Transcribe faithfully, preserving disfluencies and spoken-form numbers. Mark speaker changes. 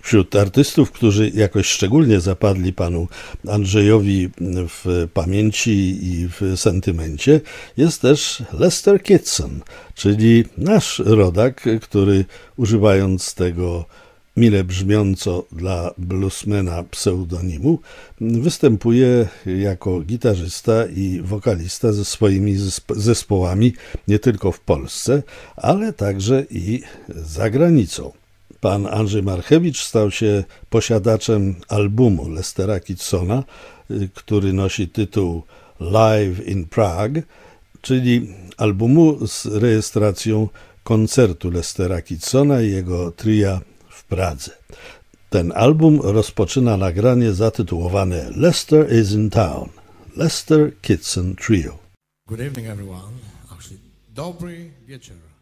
Speaker 1: Wśród artystów, którzy jakoś szczególnie zapadli panu Andrzejowi w pamięci i w sentymencie, jest też Lester Kitson, czyli nasz rodak, który używając tego mile brzmiąco dla bluesmana pseudonimu, występuje jako gitarzysta i wokalista ze swoimi zespołami nie tylko w Polsce, ale także i za granicą. Pan Andrzej Marchewicz stał się posiadaczem albumu Lestera Kitsona, który nosi tytuł Live in Prague, czyli albumu z rejestracją koncertu Lestera Kitsona i jego tria w Pradze. Ten album rozpoczyna nagranie zatytułowane Lester is in Town, Lester Kitson Trio.
Speaker 2: Good evening everyone. Actually, dobry wieczór.